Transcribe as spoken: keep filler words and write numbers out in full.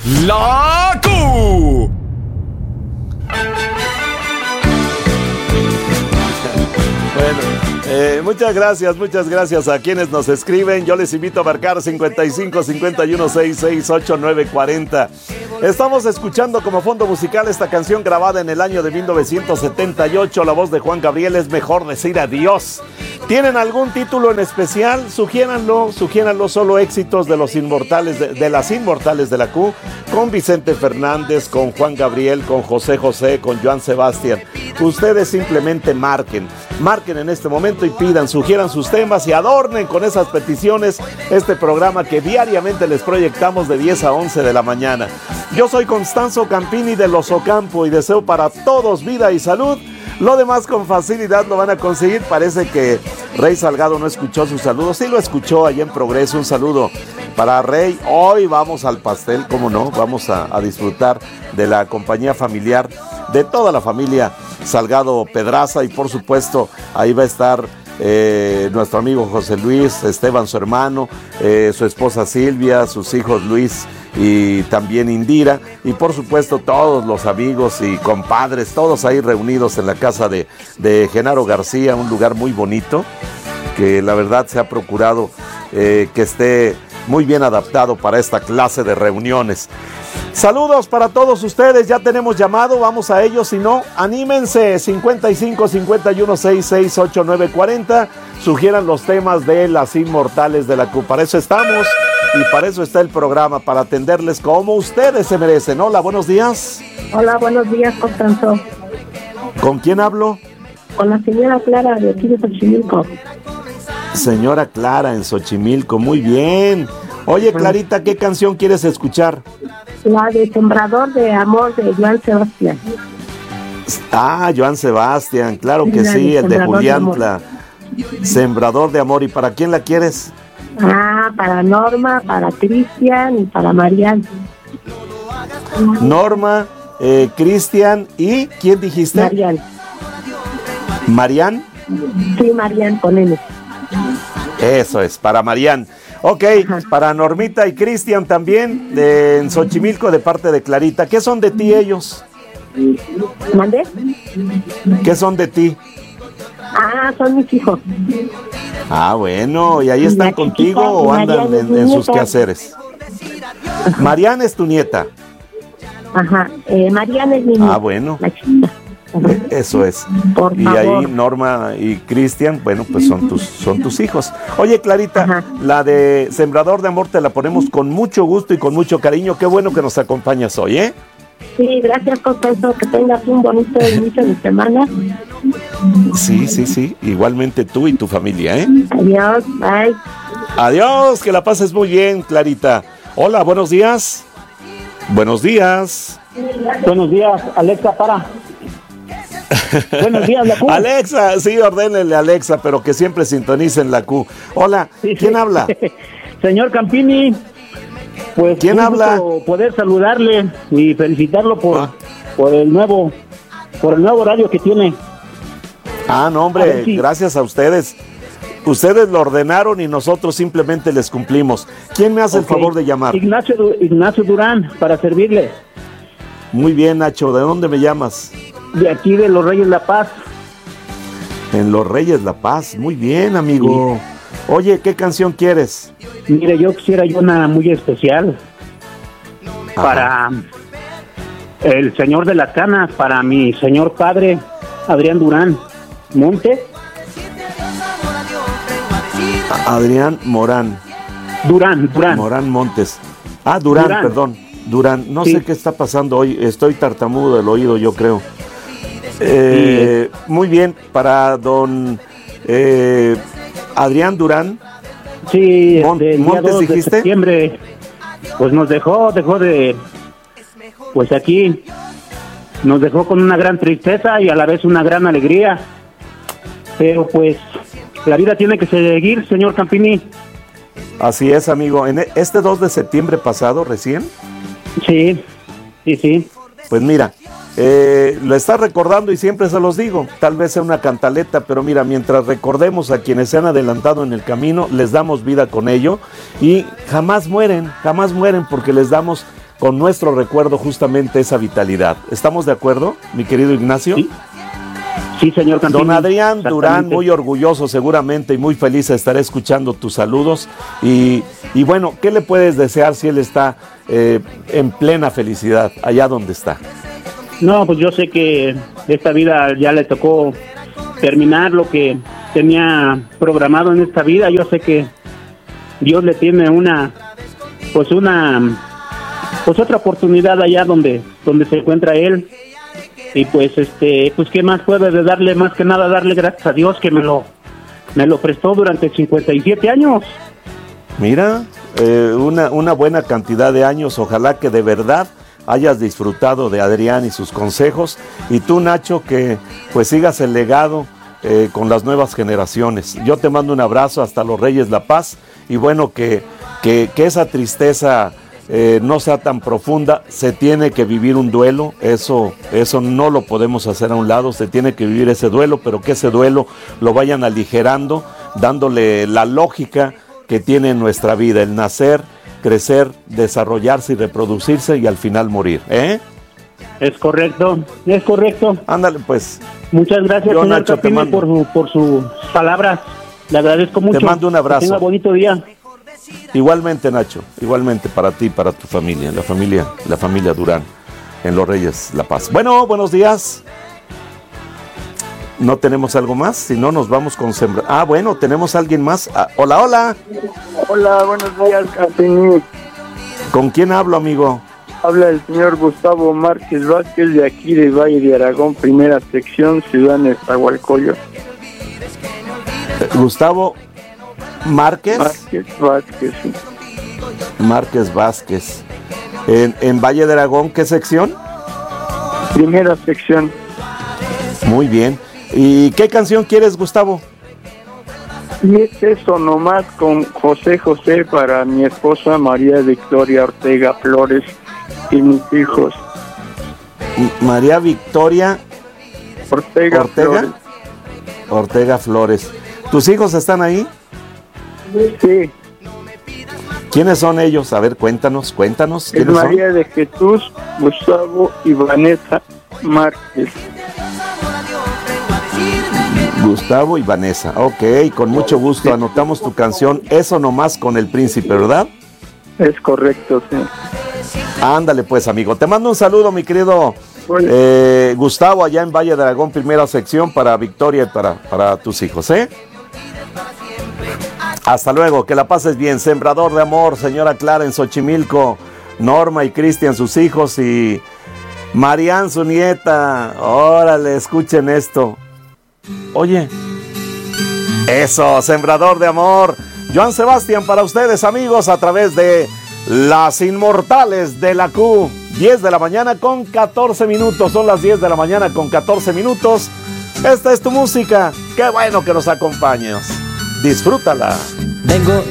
La Q. Bueno, eh, muchas gracias, muchas gracias a quienes nos escriben. Yo les invito a marcar cincuenta y cinco, cincuenta y uno, sesenta y seis, ochenta y nueve, cuarenta. Estamos escuchando como fondo musical esta canción grabada en el año de mil novecientos setenta y ocho. La voz de Juan Gabriel, Es Mejor Decir Adiós. ¿Tienen algún título en especial? Sugiéranlo, sugiéranlo. Solo éxitos de los inmortales, de, de las inmortales de la Q, con Vicente Fernández, con Juan Gabriel, con José José, con Joan Sebastián. Ustedes simplemente marquen, marquen en este momento y pidan, sugieran sus temas y adornen con esas peticiones este programa que diariamente les proyectamos de diez a once de la mañana. Yo soy Constanzo Campini de Los Ocampo y deseo para todos vida y salud. Lo demás con facilidad lo van a conseguir. Parece que Rey Salgado no escuchó su saludo. Sí lo escuchó allá en Progreso. Un saludo para Rey. Hoy vamos al pastel, cómo no. Vamos a, a disfrutar de la compañía familiar, de toda la familia Salgado Pedraza. Y por supuesto, ahí va a estar eh, nuestro amigo José Luis, Esteban su hermano, eh, su esposa Silvia, sus hijos Luis y también Indira, y por supuesto todos los amigos y compadres, todos ahí reunidos en la casa de, de Genaro García, un lugar muy bonito, que la verdad se ha procurado eh, que esté muy bien adaptado para esta clase de reuniones. Saludos para todos ustedes, ya tenemos llamado, vamos a ello, si no, anímense, cincuenta y cinco, cincuenta y uno, sesenta y seis, ochenta y nueve, cuarenta, sugieran los temas de las inmortales de la Q, para eso estamos y para eso está el programa, para atenderles como ustedes se merecen. Hola, buenos días. Hola, buenos días, Constanzo. ¿Con quién hablo? Con la señora Clara de aquí de Xochimilco. Señora Clara en Xochimilco, muy bien. Oye, Clarita, ¿qué canción quieres escuchar? La de Sembrador de Amor de Joan Sebastián. Ah, Joan Sebastián, claro que sí, el de Juliantla. Sembrador de Amor. ¿Y para quién la quieres? Ah, para Norma, para Cristian y para Marian. Norma, eh, Cristian y ¿quién dijiste? Marian. ¿Marian? Sí, Marian, con N. Eso es, para Marian. Ok, ajá. Para Normita y Cristian también, de, en Xochimilco, de parte de Clarita. ¿Qué son de ti ellos? ¿Mandé? ¿Qué son de ti? Ah, son mis hijos. Ah, bueno, ¿y ahí están contigo o andan en, en sus quehaceres? Ajá. Mariana es tu nieta. Ajá, eh, Mariana es mi nieta. Ah, bueno. La chica. Eh, eso es. Por y favor. ahí Norma y Cristian, bueno, pues son tus, son tus hijos. Oye, Clarita, ajá, la de Sembrador de Amor te la ponemos con mucho gusto y con mucho cariño. Qué bueno que nos acompañas hoy, ¿eh? Sí, gracias, Constanzo, que tengas un bonito inicio de semana. Sí, sí, sí, igualmente tú y tu familia, ¿eh? Adiós, bye. Adiós, que la pases muy bien, Clarita. Hola, buenos días. Buenos días. Buenos días, Alexa, para. Buenos días, la Q. Alexa, sí, ordénenle Alexa, pero que siempre sintonicen la Q. Hola, sí, ¿quién sí. habla? Señor Campini, pues ¿quién habla? Poder saludarle y felicitarlo por, ah. por el nuevo por el nuevo horario que tiene. Ah, no, hombre, sí. Gracias a ustedes. Ustedes lo ordenaron y nosotros simplemente les cumplimos. ¿Quién me hace okay. el favor de llamar? Ignacio, Ignacio Durán, para servirle. Muy bien, Nacho, ¿de dónde me llamas? De aquí de Los Reyes La Paz. En Los Reyes La Paz, muy bien, amigo. Sí. Oye, ¿qué canción quieres? Mire, yo quisiera yo una muy especial. Ajá. Para el señor de las canas, para mi señor padre, Adrián Durán Montes. Adrián Morán. Durán, Durán. Morán Montes. Ah, Durán, Durán. perdón. Durán, no sí. sé qué está pasando hoy. Estoy tartamudo del oído, yo creo. Eh, sí. Muy bien, para don eh, Adrián Durán. Sí, Mon- este, Montes, dijiste. De septiembre, pues nos dejó, dejó de, pues aquí, nos dejó con una gran tristeza y a la vez una gran alegría. Pero pues, la vida tiene que seguir, señor Campini. Así es, amigo. En este dos de septiembre pasado, recién. Sí, sí, sí. Pues mira, eh, lo está recordando y siempre se los digo, tal vez sea una cantaleta, pero mira, mientras recordemos a quienes se han adelantado en el camino, les damos vida con ello y jamás mueren, jamás mueren porque les damos con nuestro recuerdo justamente esa vitalidad. ¿Estamos de acuerdo, mi querido Ignacio? Sí, sí señor Campini. Don Adrián Durán, muy orgulloso seguramente y muy feliz estaré escuchando tus saludos. Y, y bueno, ¿qué le puedes desear si él está eh, en plena felicidad allá donde está? No, pues yo sé que esta vida ya le tocó terminar lo que tenía programado en esta vida. Yo sé que Dios le tiene una, pues una, pues otra oportunidad allá donde, donde se encuentra él. Y pues este, pues qué más puede de darle, más que nada darle gracias a Dios que me lo, me lo prestó durante cincuenta y siete años. Mira, eh, una, una buena cantidad de años. Ojalá que de verdad hayas disfrutado de Adrián y sus consejos, y tú, Nacho, que pues sigas el legado eh, con las nuevas generaciones. Yo te mando un abrazo hasta los Reyes La Paz, y bueno, que, que, que esa tristeza eh, no sea tan profunda. Se tiene que vivir un duelo, eso, eso no lo podemos hacer a un lado, se tiene que vivir ese duelo, pero que ese duelo lo vayan aligerando, dándole la lógica que tiene en nuestra vida, el nacer, crecer, desarrollarse y reproducirse y al final morir, ¿eh? Es correcto, es correcto. Ándale, pues. Muchas gracias, Yo, señor Nacho, Campini, te mando. por, su, por sus palabras. Le agradezco mucho. Te mando un abrazo. Que tenga bonito día. Igualmente, Nacho, igualmente para ti y para tu familia, la familia, la familia Durán, en Los Reyes La Paz. Bueno, buenos días. ¿No tenemos algo más? Si no, nos vamos con Sembra. Ah, bueno, tenemos a alguien más. Ah, hola, hola. Hola, buenos días, Campini. ¿Con quién hablo, amigo? Habla el señor Gustavo Márquez Vázquez, de aquí de Valle de Aragón, primera sección, Ciudad Nezahualcóyotl. Eh, Gustavo Márquez. Márquez Vázquez, sí. Márquez Vázquez. En, en Valle de Aragón, ¿qué sección? Primera sección. Muy bien. ¿Y qué canción quieres, Gustavo? Y es eso nomás con José José para mi esposa María Victoria Ortega Flores y mis hijos. M- María Victoria Ortega, Ortega Flores. Ortega Flores. ¿Tus hijos están ahí? Sí, ¿Quiénes son ellos? A ver, cuéntanos, cuéntanos. es ¿Quiénes son? María de Jesús, Gustavo y Vanessa Márquez. Gustavo y Vanessa. Ok, con mucho gusto. Anotamos tu canción, Eso Nomás con el Príncipe, ¿verdad? Es correcto, sí. Ándale pues, amigo. Te mando un saludo, mi querido Bueno. eh, Gustavo, allá en Valle de Aragón, primera sección, para Victoria y para, para tus hijos, ¿eh? Hasta luego, que la pases bien. Sembrador de amor, señora Clara en Xochimilco, Norma y Cristian, sus hijos, y Marian, su nieta. Órale, escuchen esto. Oye, eso, Sembrador de amor. Joan Sebastián para ustedes, amigos, a través de Las Inmortales de la Q. diez de la mañana con catorce minutos. Son las diez de la mañana con catorce minutos. Esta es tu música. Qué bueno que nos acompañes. Disfrútala. Vengo